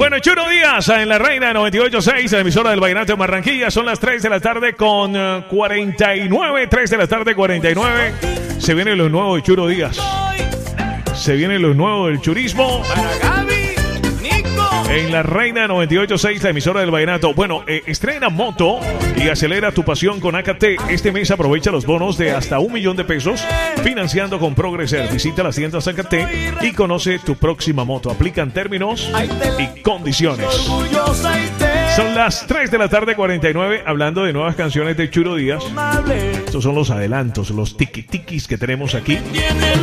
Bueno, Churo Díaz en la Reina 98.6, la emisora del Vallenato de Barranquilla. Son las 3 de la tarde con 49. 3 de la tarde 49. Se viene lo nuevo de Churo Díaz. Se viene lo nuevo del churismo. En la Reina 98.6, la emisora del Vallenato. Bueno, estrena moto y acelera tu pasión con AKT. Este mes aprovecha los bonos de hasta 1 millón de pesos financiando con Progreser. Visita las tiendas AKT y conoce tu próxima moto. Aplican términos y condiciones. Son las 3 de la tarde 49, hablando de nuevas canciones de Churo Díaz. Estos son los adelantos, los tiki-tikis que tenemos aquí.